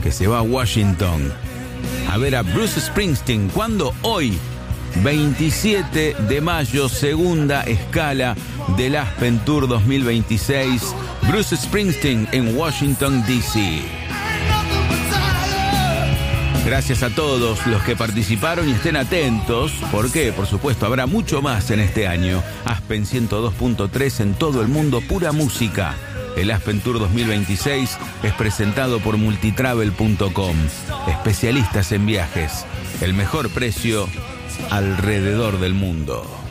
que se va a Washington a ver a Bruce Springsteen. ¿Cuándo? Hoy, 27 de mayo, segunda escala del Aspen Tour 2026. Bruce Springsteen en Washington, D.C. Gracias a todos los que participaron y estén atentos, porque, por supuesto, habrá mucho más en este año. Aspen 102.3 en todo el mundo, pura música. El Aspen Tour 2026 es presentado por multitravel.com. Especialistas en viajes. El mejor precio alrededor del mundo.